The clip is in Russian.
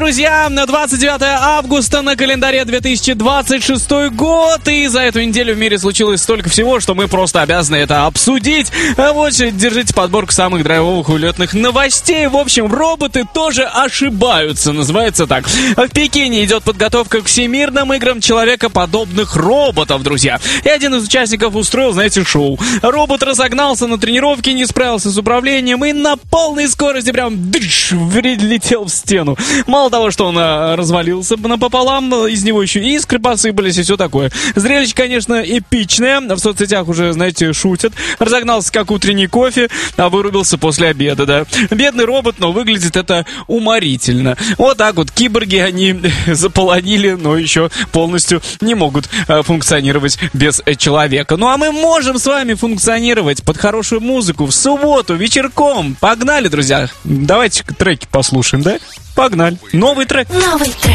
друзья, 29 августа на календаре 2026 год. И за эту неделю в мире случилось столько всего, что мы просто обязаны это обсудить. Вот, держите подборку самых драйвовых улетных новостей. В общем, роботы тоже ошибаются, называется так. В Пекине идет подготовка к всемирным играм человекоподобных роботов, друзья. И один из участников устроил, знаете, шоу. Робот разогнался на тренировке, не справился с управлением и на полной скорости прям влетел в стену. Мало того, что он развалился напополам, из него еще и искры посыпались и все такое. Зрелище, конечно, эпичное. В соцсетях уже, знаете, шутят. Разогнался как утренний кофе, а вырубился после обеда, да. Бедный робот, но выглядит это уморительно. Вот так вот киборги они заполонили, но еще полностью не могут функционировать без человека. Ну а мы можем с вами функционировать под хорошую музыку в субботу вечерком. Погнали, друзья. Давайте треки послушаем, да? Погнали. Новый трек.